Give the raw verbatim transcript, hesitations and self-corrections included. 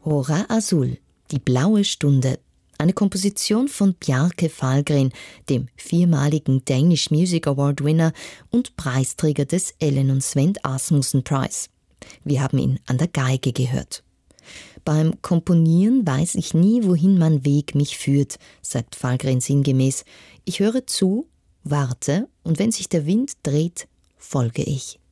Hora Azul, die blaue Stunde. Eine Komposition von Bjarke Fahlgren, dem viermaligen Danish Music Award Winner und Preisträger des Ellen und Sven Asmussen Prize. Wir haben ihn an der Geige gehört. Beim Komponieren weiß ich nie, wohin mein Weg mich führt, sagt Fahlgren sinngemäß. Ich höre zu, warte und wenn sich der Wind dreht, folge ich.